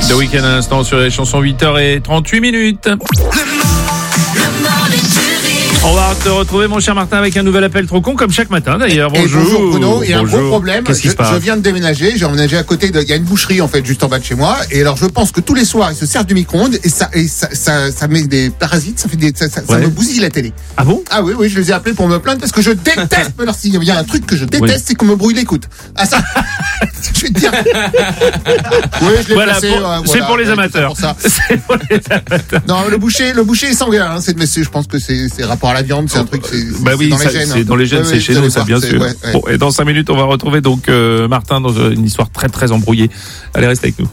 The Weeknd à l'instant sur les chansons 8h38. On va te retrouver, mon cher Martin, avec un nouvel appel trop con, comme chaque matin d'ailleurs. Bonjour. Bonjour Bruno, il y a un gros problème. Qu'est-ce qui se passe ? Je viens de déménager, j'ai emménagé à côté il y a une boucherie en fait juste en bas de chez moi, et alors je pense que tous les soirs ils se servent du micro-ondes et ça met des parasites, ça me bousille la télé. Ah bon ? Ah oui, je les ai appelés pour me plaindre parce que je déteste. Alors s'il y a un truc que je déteste, c'est qu'on me brouille l'écoute. Ah ça, je vais te dire. Oui, je l'ai placé. C'est pour les amateurs. C'est pour les amateurs. Non, le boucher est sanguin. Hein, je pense que c'est rapport à la viande, c'est un truc. Bah oui, dans les gènes. C'est dans les gènes, c'est chez nous, ça bien sûr. Ouais. Bon, et dans 5 minutes, on va retrouver donc Martin dans une histoire très très embrouillée. Allez, reste avec nous.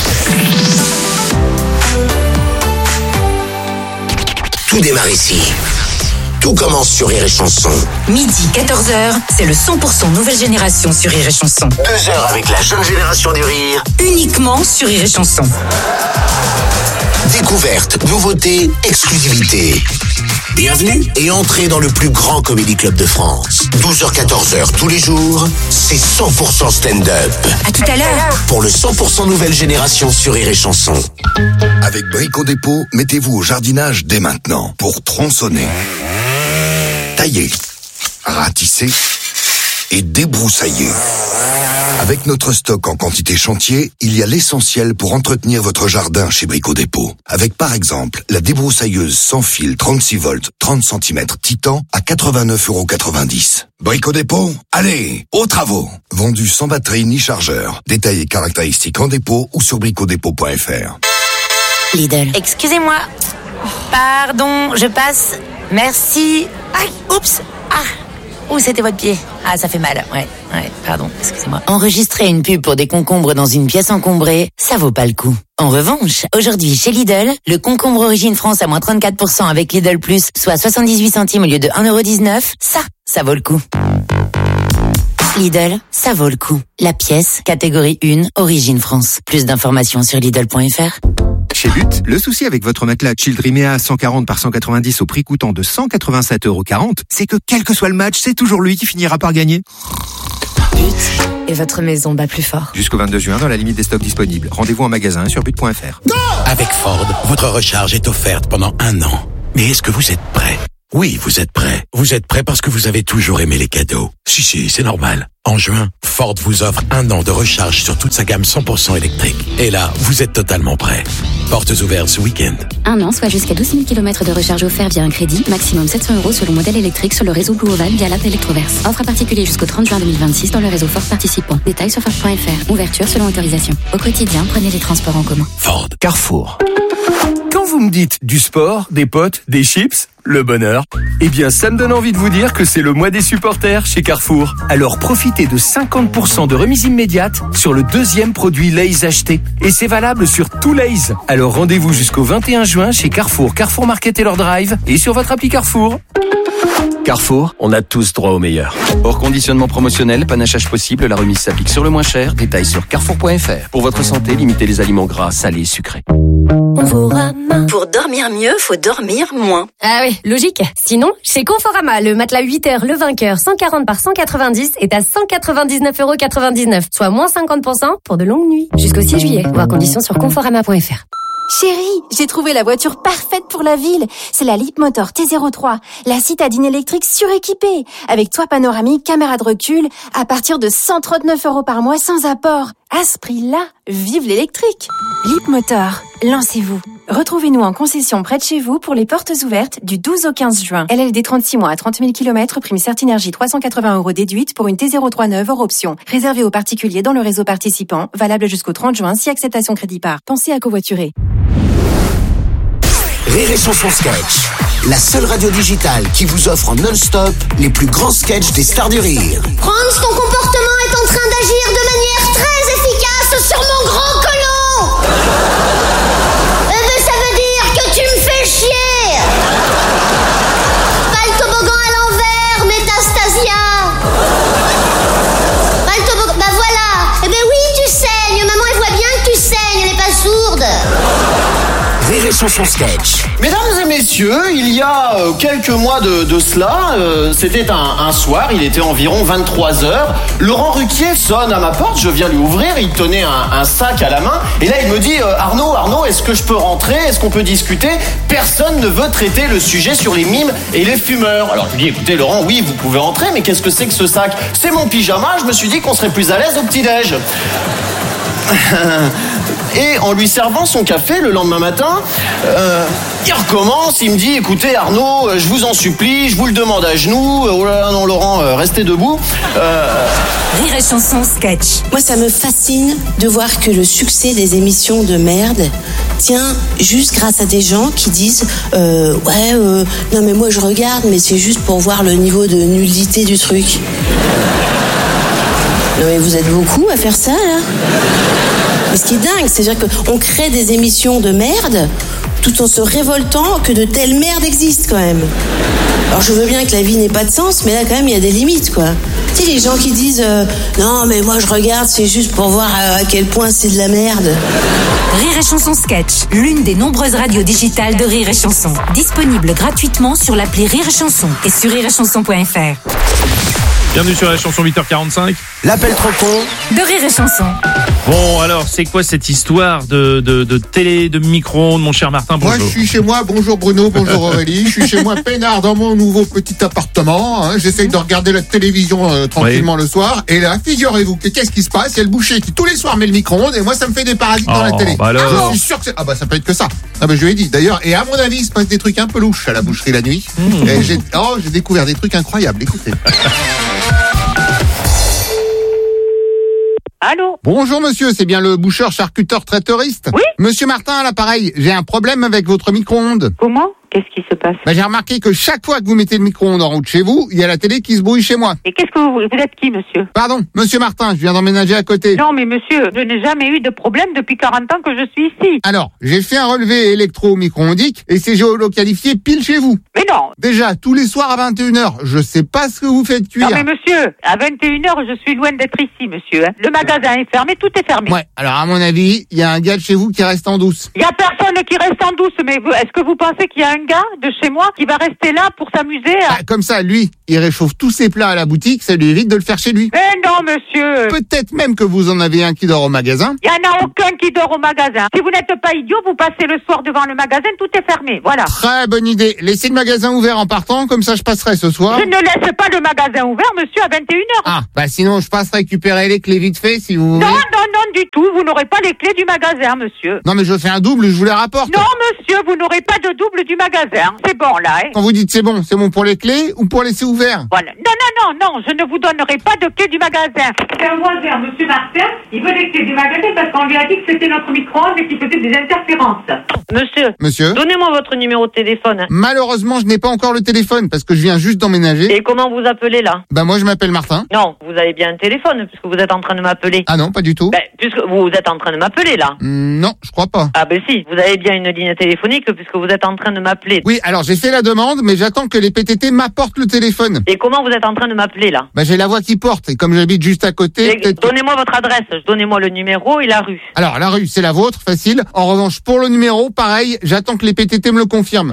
Tout démarre ici. Tout commence sur Rire et Chanson. Midi, 14h, c'est le 100% nouvelle génération sur Rire et Chanson. 2 heures avec la jeune génération du rire. Uniquement sur Rire et Chanson. Découverte, nouveauté, exclusivité. Bienvenue et entrez dans le plus grand comédie club de France. 12h-14h tous les jours, c'est 100% stand-up. À tout à l'heure. Pour le 100% nouvelle génération sur Rire et Chanson. Avec Brico Dépôt, mettez-vous au jardinage dès maintenant pour tronçonner, tailler, ratisser et débroussailler. Avec notre stock en quantité chantier, il y a l'essentiel pour entretenir votre jardin chez Brico Dépôt. Avec par exemple la débroussailleuse sans fil 36 volts 30 cm Titan à 89,90 €. Brico Dépôt, allez, aux travaux. Vendu sans batterie ni chargeur. Détails et caractéristiques en dépôt ou sur bricodépôt.fr. Lidl. Excusez-moi. Pardon, je passe. Merci. Aïe, oups. Ah. Ouh, c'était votre pied. Ah, ça fait mal. Ouais, pardon, excusez-moi. Enregistrer une pub pour des concombres dans une pièce encombrée, ça vaut pas le coup. En revanche, aujourd'hui, chez Lidl, le concombre Origine France à moins 34% avec Lidl Plus, soit 78 centimes au lieu de 1,19 €, ça vaut le coup. Lidl, ça vaut le coup. La pièce, catégorie 1, Origine France. Plus d'informations sur Lidl.fr. Chez But, le souci avec votre matelas Childrimea 140 par 190 au prix coûtant de 187,40 €, c'est que quel que soit le match, c'est toujours lui qui finira par gagner. But. Et votre maison bat plus fort. Jusqu'au 22 juin, dans la limite des stocks disponibles. Rendez-vous en magasin sur but.fr. Avec Ford, votre recharge est offerte pendant 1 an. Mais est-ce que vous êtes prêt ? Oui, vous êtes prêt. Vous êtes prêt parce que vous avez toujours aimé les cadeaux. Si, c'est normal. En juin, Ford vous offre 1 an de recharge sur toute sa gamme 100% électrique. Et là, vous êtes totalement prêt. Portes ouvertes ce week-end. 1 an, soit jusqu'à 12 000 km de recharge offert via un crédit. Maximum 700 € selon modèle électrique sur le réseau Blue Oval via l'app Electroverse. Offre à particulier jusqu'au 30 juin 2026 dans le réseau Ford participant. Détails sur Ford.fr. Ouverture selon autorisation. Au quotidien, prenez les transports en commun. Ford. Carrefour. Quand vous me dites du sport, des potes, des chips, le bonheur, eh bien ça me donne envie de vous dire que c'est le mois des supporters chez Carrefour. Alors profitez de 50% de remise immédiate sur le 2e produit Lay's acheté. Et c'est valable sur tout Lay's. Alors rendez-vous jusqu'au 21 juin chez Carrefour, Carrefour Market et leur drive et sur votre appli Carrefour. Carrefour, on a tous droit au meilleur. Hors conditionnement promotionnel, panachage possible, la remise s'applique sur le moins cher. Détails sur carrefour.fr. Pour votre santé, limitez les aliments gras, salés et sucrés. Pour dormir mieux, faut dormir moins. Ah oui, logique. Sinon, chez Conforama, le matelas 8h, le vainqueur 140 par 190 est à 199,99 €, soit moins 50% pour de longues nuits. Jusqu'au 6 juillet, voir conditions sur conforama.fr. Chérie, j'ai trouvé la voiture parfaite pour la ville. C'est la Leapmotor T03, la citadine électrique suréquipée, avec toit panoramique, caméra de recul, à partir de 139 € par mois sans apport. À ce prix-là, vive l'électrique. Leapmotor, lancez-vous. Retrouvez-nous en concession près de chez vous pour les portes ouvertes du 12 au 15 juin. LLD 36 mois à 30 000 km, prime Certinergie 380 € déduite pour une T03 neuve hors option. Réservé aux particuliers dans le réseau participant, valable jusqu'au 30 juin si acceptation crédit par. Pensez à covoiturer. Rire et Chanson Sketch, la seule radio digitale qui vous offre en non-stop les plus grands sketchs des stars du rire. Franz, ton comportement est en train d'agir de manière très efficace sur mon grand colon. Ça veut dire que tu me fais chier. Pas le toboggan à l'envers, Métastasia. Pas le toboggan, bah voilà. Eh ben oui, tu saignes, maman elle voit bien que tu saignes, elle est pas sourde. Rire et Chanson sketch. Mesdames et messieurs, il y a quelques mois de cela, c'était un soir, il était environ 23h. Laurent Ruquier sonne à ma porte, je viens lui ouvrir, il tenait un sac à la main. Et là, il me dit Arnaud, est-ce que je peux rentrer? Est-ce qu'on peut discuter? Personne ne veut traiter le sujet sur les mimes et les fumeurs. Alors je lui dis, écoutez Laurent, oui, vous pouvez rentrer, mais qu'est-ce que c'est que ce sac? C'est mon pyjama, je me suis dit qu'on serait plus à l'aise au petit-déj. Et en lui servant son café le lendemain matin, il recommence, il me dit, écoutez Arnaud, je vous en supplie, je vous le demande à genoux. Oh là là, non Laurent, restez debout. Rire et Chanson sketch. Moi, ça me fascine de voir que le succès des émissions de merde tient juste grâce à des gens qui disent non mais moi je regarde, mais c'est juste pour voir le niveau de nullité du truc. Non mais vous êtes beaucoup à faire ça là. Mais ce qui est dingue, c'est-à-dire qu'on crée des émissions de merde tout en se révoltant que de telles merdes existent quand même. Alors je veux bien que la vie n'ait pas de sens, mais là quand même il y a des limites quoi. Tu sais les gens qui disent non mais moi je regarde c'est juste pour voir à quel point c'est de la merde. Rire et Chanson sketch, l'une des nombreuses radios digitales de Rire et Chanson, disponible gratuitement sur l'appli Rire et Chanson et sur rireetchanson.fr. Bienvenue sur la chanson 8h45. L'appel trop con de Rire et Chanson. Bon, alors, c'est quoi cette histoire de télé, de micro-ondes, mon cher Martin? Bonjour. Moi, je suis chez moi. Bonjour Bruno, bonjour Aurélie. Je suis chez moi peinard dans mon nouveau petit appartement. Hein. J'essaye de regarder la télévision tranquillement le soir. Et là, figurez-vous que qu'est-ce qui se passe? Il y a le boucher qui tous les soirs met le micro-ondes et moi, ça me fait des parasites dans la télé. Bah alors... Je suis sûr que ça peut être que ça. Ah bah je lui ai dit. D'ailleurs, et à mon avis, il se passe des trucs un peu louches à la boucherie la nuit. Et j'ai découvert des trucs incroyables. Écoutez. Allô? Bonjour monsieur, c'est bien le boucheur charcuteur traiteuriste? Oui. Monsieur Martin à l'appareil, j'ai un problème avec votre micro-ondes. Comment? Qu'est-ce qui se passe? J'ai remarqué que chaque fois que vous mettez le micro-ondes en route chez vous, il y a la télé qui se brouille chez moi. Et qu'est-ce que vous êtes qui, monsieur? Pardon, monsieur Martin, je viens d'emménager à côté. Non, mais monsieur, je n'ai jamais eu de problème depuis 40 ans que je suis ici. Alors, j'ai fait un relevé électro-micro-ondique et c'est géolocalifié pile chez vous. Mais non. Déjà, tous les soirs à 21h, je sais pas ce que vous faites cuire. Non, mais monsieur, à 21h, je suis loin d'être ici, monsieur. Hein. Le magasin est fermé, tout est fermé. Ouais, alors à mon avis, il y a un gars de chez vous qui reste en douce. Il y a personne qui reste en douce, mais est-ce que vous pensez qu'il y a un gars de chez moi qui va rester là pour s'amuser à... Comme ça, lui, il réchauffe tous ses plats à la boutique, ça lui évite de le faire chez lui. Mais non, monsieur. Peut-être même que vous en avez un qui dort au magasin. Il y en a aucun qui dort au magasin. Si vous n'êtes pas idiot, vous passez le soir devant le magasin, tout est fermé, voilà. Très bonne idée. Laissez le magasin ouvert en partant, comme ça je passerai ce soir. Je ne laisse pas le magasin ouvert, monsieur, à 21h. Ah, bah sinon je passe récupérer les clés vite fait, si vous voulez. Non, du tout. Vous n'aurez pas les clés du magasin, monsieur. Non, mais je fais un double, je vous les rapporte. Non, monsieur, vous n'aurez pas de double du magasin. C'est bon, là, hein. Quand vous dites c'est bon pour les clés ou pour laisser ouvert? Voilà. Non, je ne vous donnerai pas de clés du magasin. C'est un voisin, monsieur Martin. Il veut les clés du magasin parce qu'on lui a dit que c'était notre micro-ondes et qu'il faisait des interférences. Monsieur, donnez-moi votre numéro de téléphone. Malheureusement, je n'ai pas encore le téléphone parce que je viens juste d'emménager. Et comment vous appelez là? Bah moi je m'appelle Martin. Non, vous avez bien un téléphone puisque vous êtes en train de m'appeler. Ah non, pas du tout. Puisque vous êtes en train de m'appeler là. Non, je crois pas. Ah ben si, vous avez bien une ligne téléphonique puisque vous êtes en train de m'appeler. Oui, alors j'ai fait la demande, mais j'attends que les PTT m'apportent le téléphone. Et comment vous êtes en train de m'appeler là? Bah j'ai la voix qui porte et comme j'habite juste à côté... Donnez-moi votre adresse, donnez-moi le numéro et la rue. Alors la rue c'est la vôtre, facile. En revanche pour le numéro, pareil, j'attends que les PTT me le confirment.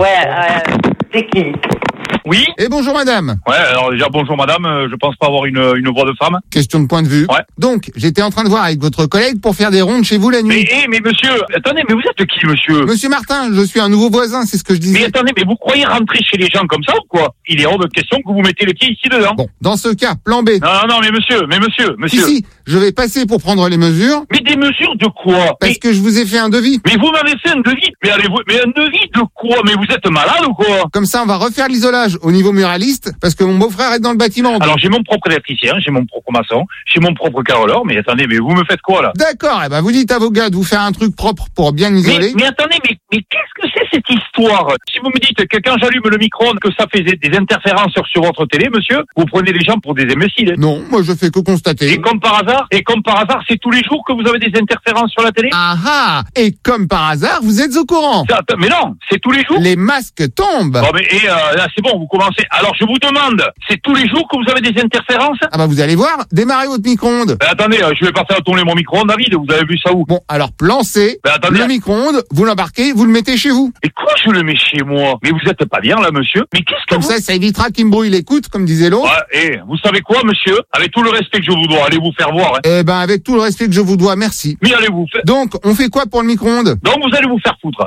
C'est qui? Oui. Et bonjour madame. Ouais, alors déjà bonjour madame, je pense pas avoir une voix de femme. Question de point de vue. Ouais. Donc, j'étais en train de voir avec votre collègue pour faire des rondes chez vous la nuit. Mais monsieur, attendez, mais vous êtes qui monsieur? Monsieur Martin, je suis un nouveau voisin, c'est ce que je disais. Mais attendez, mais vous croyez rentrer chez les gens comme ça ou quoi? Il est hors de question que vous mettez les pieds ici dedans. Bon, dans ce cas, plan B. Non, mais monsieur. Si, je vais passer pour prendre les mesures. Mais des mesures de quoi? Parce que je vous ai fait un devis. Mais vous m'avez fait un devis? Mais un devis de quoi? Mais vous êtes malade ou quoi? Comme ça, on va refaire l'isolage au niveau muraliste, parce que mon beau-frère est dans le bâtiment. Alors j'ai mon propre électricien, j'ai mon propre maçon, j'ai mon propre carreleur, mais attendez, mais vous me faites quoi là? D'accord, et ben vous dites à vos gars de vous faire un truc propre pour bien isoler. Mais attendez, mais qu'est-ce que c'est cette histoire? Si vous me dites que quand j'allume le micro-ondes que ça fait des interférences sur votre télé, monsieur, vous prenez les gens pour des imbéciles. Non, moi je fais que constater. Et comme par hasard, c'est tous les jours que vous avez des interférences sur la télé? Ah, et comme par hasard, vous êtes au courant. Mais non, c'est tous les jours. Les masques tombent. Bon, mais là, c'est bon, vous commencez. Alors je vous demande, c'est tous les jours que vous avez des interférences? Ah bah vous allez voir, démarrez votre micro-ondes. Attendez, je vais pas faire tourner mon micro-ondes, David, vous avez vu ça où? Bon, alors plan C, le micro-ondes, vous l'embarquez, vous le mettez chez vous. Et quoi je le mets chez moi? Mais vous êtes pas bien là, monsieur? Mais qu'est-ce que Comme ça évitera qu'il me brouille l'écoute, comme disait l'autre. Et vous savez quoi, monsieur? Avec tout le respect que je vous dois, allez vous faire voir. Eh ben, avec tout le respect que je vous dois, merci. Mais allez vous faire... Donc, on fait quoi pour le micro-ondes? Donc, vous allez vous faire foutre.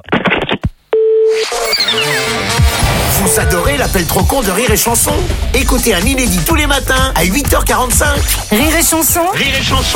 Vous adorez l'appel trop con de Rire et Chanson? Écoutez un inédit tous les matins à 8h45. Rire et Chanson. Rire et Chanson.